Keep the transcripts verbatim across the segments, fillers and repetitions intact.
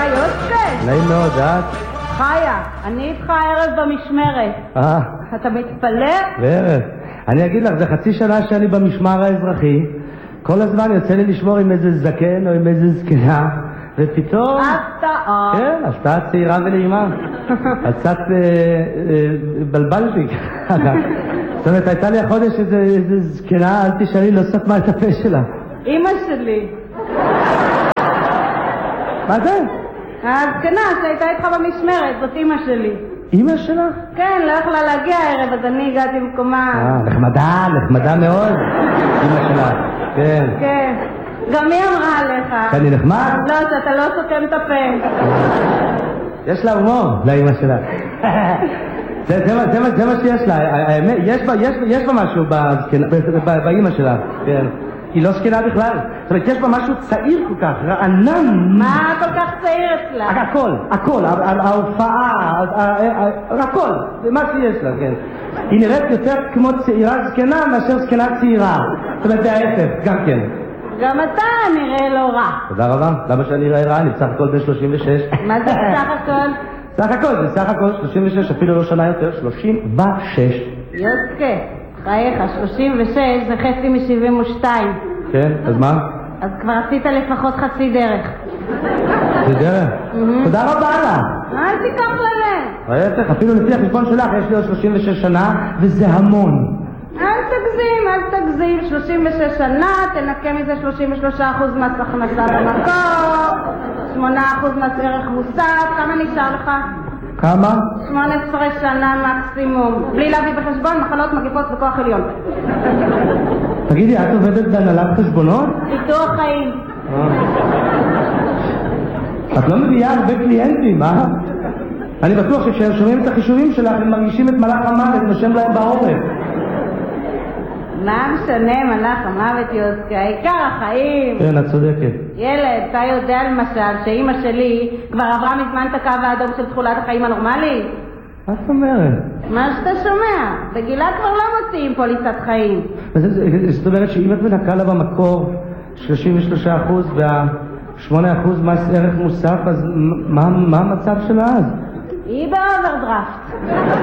יוסקה? נעים מאוד, את? חיה, אני איתך ערב במשמרת. אה. אתה מתפלא? בערב. אני אגיד לך, זה חצי שנה שאני במשמר האזרחי, כל הזמן יוצא לי לשמור עם איזה זקן או עם איזה זקנה, ופתאום... הפתעה. כן, הפתעה צעירה ונעימה. אז קצת בלבלתי. זאת אומרת, הייתה לי החודש איזה זקנה, אל תשאלי, לא סתמה את הפה שלה. אמא שלי. מה זה? הזקנה שהייתה איתך במשמרת, זאת אמא שלי. אמא שלך? כן, לא יכלה להגיע הערב, אז אני הגעתי במקומה. אה, נחמדה, נחמדה מאוד. אמא שלך, כן. כן. גם היא אמרה עליך. שאני נחמד? לא, שאתה לא סותם את הפה. יש לה הומור, לאמא שלה. זה מה שיש לה. יש בה משהו באמא שלה. היא לא זקנה בכלל. זאת אומרת, יש בה משהו צעיר כל כך, רענן. מה כל כך צעיר אצלה? הכל, הכל, ההופעה, הכל, מה שיש לה, כן. היא נראית יותר כמו צעירה זקנה מאשר זקנה צעירה. זאת אומרת, זה ההפך, גם כן. גם אתה נראה לא רע. תודה רבה. למה שאני אראה רע? אני בסך הכל בן שלושים ושש. מה זה בסך הכל? סך הכל, זה סך הכל שלושים ושש, אפילו לא שנה יותר, שלושים ושש. יוסקה, חייך, שלושים ושש זה חצי מ-שבעים ושתיים. כן, אז מה? אז כבר עשית לפחות חצי דרך. זה דרך? תודה רבה לה. אל תיקח ללב. ראיתך, אפילו לפי החשבון שלך יש לי עוד שלושים ושש שנה, וזה המון. אל תגזים, אל תגזים. שלושים ושש שנה, תנקה מזה שלושים ושלושה אחוז מס הכנסה במקור, שמונה אחוז מס ערך מוסף. כמה נשאר לך? כמה? שמונה עשרה שנה מקסימום, בלי להביא בחשבון מחלות מגיפות וכוח עליון. תגידי, את עובדת בהנהלת חשבונות? ביטוח חיים. את לא מביאה הרבה קליינטים, אה? אני בטוח שכשהם שומעים את החישובים שלך הם מרגישים את מלאך המוות נושם להם בעורף. מה משנה מלאך המוות, יוסקה? העיקר החיים. כן, את צודקת. ילד, אתה יודע למשל שאמא שלי כבר עברה מזמן את הקו האדום של תחולת החיים הנורמלית? מה זאת אומרת? מה שאתה שומע, בגילה כבר לא מוציאים פוליסת חיים. זאת אומרת שאם את מנקה לה במקור שלושים ושלושה אחוז וה-שמונה אחוז מס ערך מוסף, אז מה המצב שלה אז? היא באוברדרפט.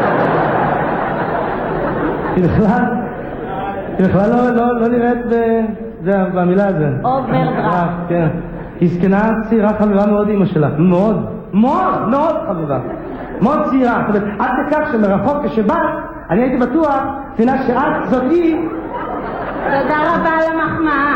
היא בכלל... היא בכלל לא נראית במילה הזו. אוברדרפט. כן. היא זקנה צעירה חביבה מאוד אמא שלך. מאוד, מאוד, מאוד חביבה. מאוד צעירה. זאת אומרת, עד לכך שמרחוק כשבאת, אני הייתי בטוח, תפינה שאת זאת היא. תודה רבה על המחמאה.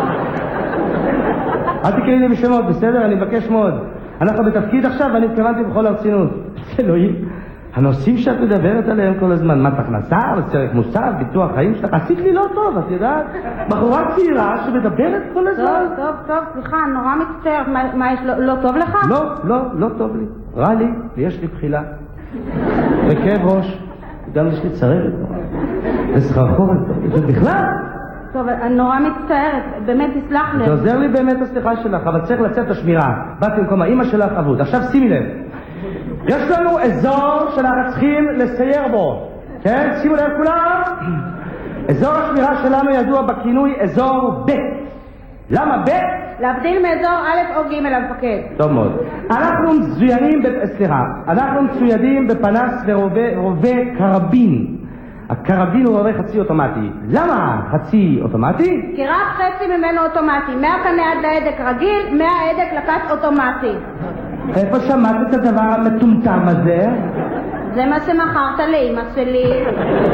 אל תקראי לי בשמות, בסדר? אני מבקש מאוד. אנחנו בתפקיד עכשיו ואני התכוונתי בכל הרצינות. אלוהים. הנושאים שאת מדברת עליהם כל הזמן, מס הכנסה, ערך מוסף, ביטוח חיים שלך, עשית לי לא טוב, את יודעת? בחורה צעירה שמדברת כל הזמן. טוב, טוב, טוב, סליחה, נורא מצטערת, מה יש, לא טוב לך? לא, לא, לא טוב לי. רע לי, ויש לי בחילה. וכאב ראש, גם יש לי צרבת. וסחרחורת, ובכלל. טוב, אני נורא מצטערת, באמת תסלח לי. זה עוזר לי באמת הסליחה שלך, אבל צריך לצאת לשמירה. באתי במקום האמא שלך עבוד. עכשיו שימי לב. יש לנו אזור שאנחנו צריכים לסייר בו. כן? שימו לב כולם. אזור השמירה שלנו ידוע בכינוי אזור ב'. למה ב'? להבדיל מאזור א' או ג' המפקד. טוב מאוד. אנחנו מצוינים, סליחה, אנחנו מצוידים בפנס ורובה קרבין. הקרבין הוא רובה חצי אוטומטי. למה חצי אוטומטי? כי רק חצי ממנו אוטומטי. מהקנה עד להדק רגיל, מההדק לקט אוטומטי. איפה שמעת את הדבר המטומטם הזה? זה מה שמכרת לאמא שלי.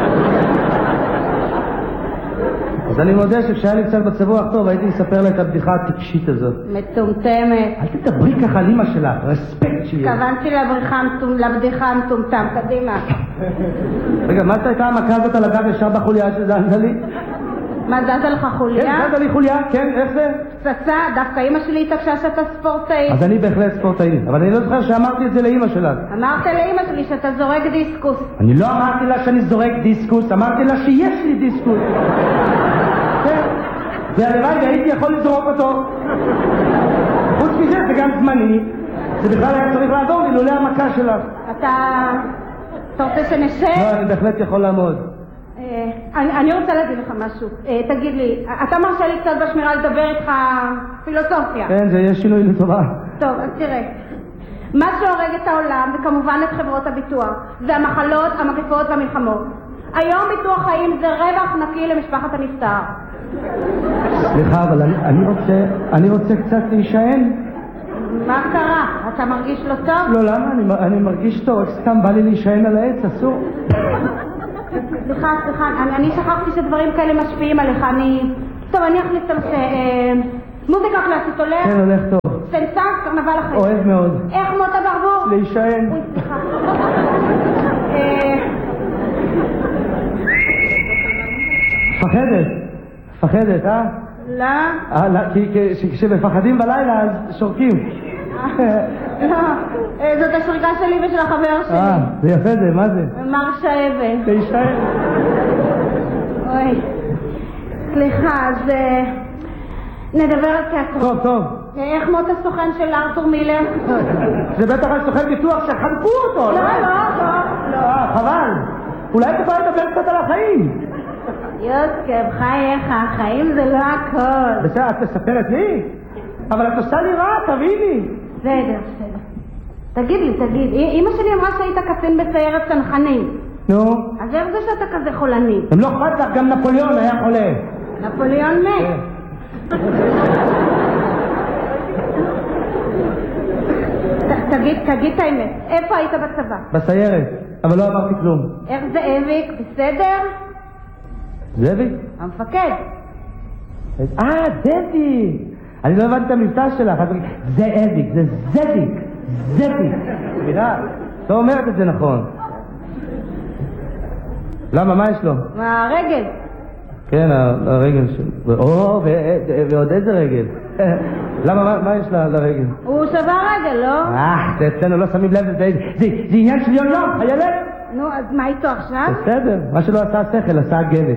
אז אני מודה שכשהיה לי קצת בצבוח טוב הייתי לספר לה את הבדיחה הטיפשית הזאת. מטומטמת. אל תדברי ככה על אמא שלך, רספקט שיהיה. התכוונתי לבדיחה המטומטם, קדימה. רגע, מה הייתה המכה הזאת על הגב ישר בחוליה שזזה לי? מה, זזה לך חוליה? כן, זזה לי חוליה, כן, איך זה? פצצה, דווקא אמא שלי התעקשה שאתה ספורטאי. אז אני בהחלט ספורטאי, אבל אני לא זוכר שאמרתי את זה לאמא שלך. אמרת לאמא שלי שאתה זורק דיסקוס. אני לא אמרתי לה שאני זורק דיסקוס, אמרתי לה שיש לי דיסקוס. כן, והלוואי והייתי יכול לזרוק אותו. חוץ מזה זה גם זמני, זה בכלל היה צריך לעזור לי לולא המכה שלך. אתה... אתה רוצה שנשב? לא, אני בהחלט יכול לעמוד. אני רוצה להגיד לך משהו. תגיד לי, אתה מרשה לי קצת בשמירה לדבר איתך פילוסופיה? כן, זה יהיה שינוי לטובה. טוב, אז תראה, מה שהורג את העולם, וכמובן את חברות הביטוח, זה המחלות, המגפות והמלחמות. היום ביטוח חיים זה רווח נקי למשפחת הנפטר. סליחה, אבל אני, אני רוצה, אני רוצה קצת להישען. מה קרה? אתה מרגיש לא טוב? לא, למה? אני, אני מרגיש טוב, סתם בא לי להישען על העץ, אסור. סליחה, סליחה, אני, אני שכחתי שדברים כאלה משפיעים עליך, אני... טוב, אני אחליט את הנושא. אה, מוזיקה קלאסית הולך? כן, הולך טוב. סנסה, קרנבל החיים. אוהב מאוד. איך מות הברבור? להישען. אוי, סליחה. אה... פחדת, פחדת, אה? לא. אה, לא, כי כשמפחדים בלילה אז שורקים. לא, זאת השריקה שלי ושל החבר שלי. אה, זה יפה זה, מה זה? מר שאבה. להישען. אוי, סליחה, אז נדבר על תיאטרון. טוב, טוב. איך מות הסוכן של ארתור מילר? זה בטח הסוכן ביטוח שחנקו אותו. לא, לא, לא. אה, חבל. אולי תוכל לדבר קצת על החיים. יוסקב, חייך, החיים זה לא הכל. בסדר, את מספרת לי? אבל את עושה לי רע, תביני. בסדר, בסדר. תגיד לי, תגיד, אמא שלי אמרה שהיית קצין בסיירת צנחנים. נו? אז איך זה שאתה כזה חולני? אם לא אכפת לך, גם נפוליאון היה חולה. נפוליאון מת. תגיד, תגיד את האמת, איפה היית בצבא? בסיירת, אבל לא אמרתי כלום. איך זה אביק? בסדר? זאביק? המפקד. אה, זאביק! אני לא הבנתי את המבטא שלך, זה אביק, זה זאביק, זאביק. סליחה, לא אומרת את זה נכון. למה, מה יש לו? מה, הרגל? כן, הרגל שלו. או, ועוד איזה רגל? למה, מה יש לרגל? הוא שבר רגל, לא? אה, זה אצלנו לא שמים לב, זה עניין של יום יום, חיילת? נו, אז מה איתו עכשיו? בסדר, מה שלא עשה השכל, עשה הגבת.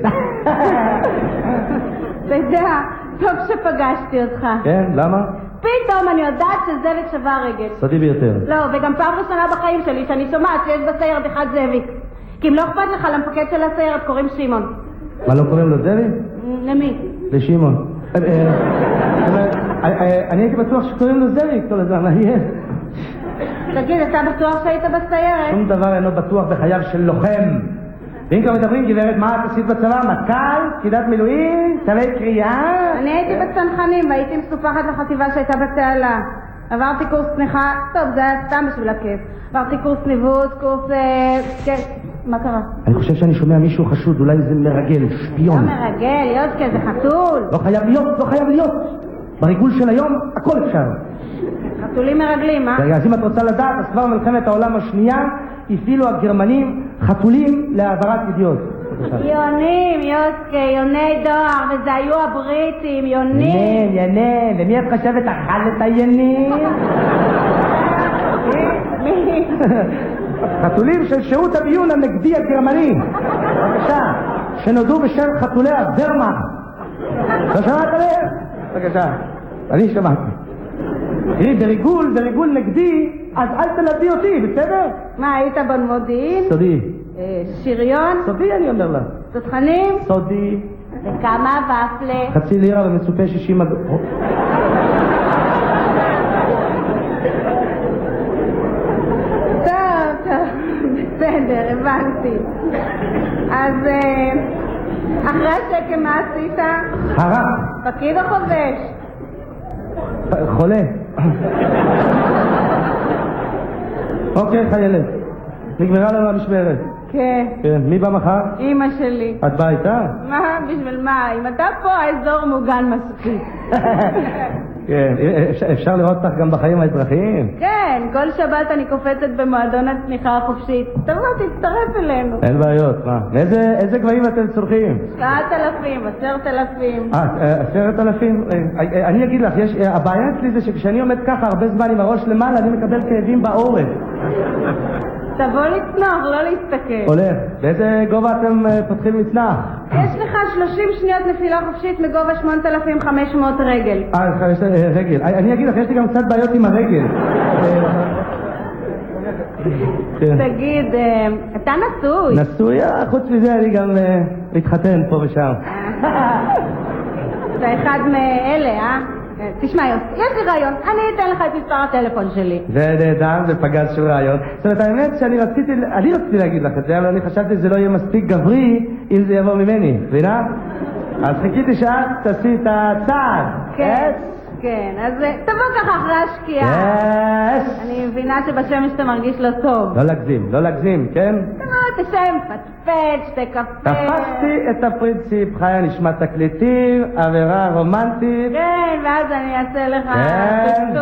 אתה יודע, טוב שפגשתי אותך. כן, למה? פתאום אני יודעת שזאביק שבר רגל. סודי ביותר. לא, וגם פעם ראשונה בחיים שלי שאני שומעת שיש בסיירת אחד זאביק. כי אם לא אכפת לך, למפקד של הסיירת קוראים שמעון. מה, לא קוראים לו זאביק? למי? לשמעון. אני הייתי בטוח שקוראים לו זאביק כל הזמן, מה יהיה? תגיד, אתה בטוח שהיית בסיירת? שום דבר אינו בטוח בחייו של לוחם. ואם כבר מדברים, גברת, מה את עשית בצבא? מטכ"ל? פקידת מילואים? צווי קריאה? אני הייתי בצנחנים והייתי מסופחת לחטיבה שהייתה בתעלה. עברתי קורס צניחה, טוב, זה היה סתם בשביל הכיף. עברתי קורס ניווט, קורס... כן, מה קרה? אני חושב שאני שומע מישהו חשוד, אולי זה מרגל, שפיון. לא מרגל, יודקה, זה חתול. לא חייב להיות, לא חייב להיות. בריגול של היום, הכל אפשר. חתולים מרגלים, אה? רגע, אז אם את רוצה לדעת, אז כבר מלחמת העולם השנייה, הפעילו הגרמנים חתולים להעברת ידיעות. יונים, יוסקה, יוני דואר, וזה היו הבריטים, יונים. ינים, ינים, ומי את חושבת אכל את הינים? מי? חתולים של שירות הביון הנגדי הגרמני. בבקשה, שנודעו בשם חתולי הוורמאכט. לא שמעת עליהם? בבקשה, אני שמעתי. תראי, בריגול, בריגול נגדי, אז אל תלדי אותי, בסדר? מה, היית במודיעין? סודי. שריון? סודי אני אומר לה. תותחנים? סודי. וכמה ופלה? חצי לירה ומצופה שישים אגורות. טוב, טוב, בסדר, הבנתי. אז אחרי השקם מה עשית? חרק. פקיד או חובש? חולה. אוקיי, חיילת. נגמרה לנו המשמרת. כן. כן, מי בא מחר? אמא שלי. את באה איתה? מה? בשביל מה? אם אתה פה, האזור מוגן מספיק. כן, אפשר לראות אותך גם בחיים האזרחיים? כן, כל שבת אני קופצת במועדון הצניחה החופשית. תבוא, תצטרף אלינו. אין בעיות, מה? איזה גבהים אתם צורכים? שבעת אלפים, עשרת אלפים. אה, עשרת אלפים? אני אגיד לך, הבעיה אצלי זה שכשאני עומד ככה הרבה זמן עם הראש למעלה, אני מקבל כאבים בעורף. תבוא לצנוח, לא להסתכל. הולך. באיזה גובה אתם פותחים מצנח? יש לך שלושים שניות נפילה חופשית מגובה שמונת אלפים וחמש מאות רגל. אה, יש לי רגל. אני אגיד לך, יש לי גם קצת בעיות עם הרגל. תגיד, אתה נשוי? נשוי? חוץ מזה אני גם מתחתן פה ושם. אתה אחד מאלה, אה? תשמע יוסי, יש לי רעיון, אני אתן לך את מספר הטלפון שלי. זה נהדר, זה פגז של רעיון. זאת אומרת, האמת שאני רציתי, אני רציתי להגיד לך את זה, אבל אני חשבתי שזה לא יהיה מספיק גברי אם זה יבוא ממני, מבינה? אז חיכיתי שאת תעשי את הצעד. כן, כן, אז תבוא ככה אחרי השקיעה. יס! אני מבינה שבשמש אתה מרגיש לא טוב. לא להגזים, לא להגזים, כן? תבוא, תשם, פטפט, שתי קפה. תפסתי את הפרינציפ, חיה נשמע תקליטים, עבירה רומנטית. כן, ואז אני אעשה לך... כן.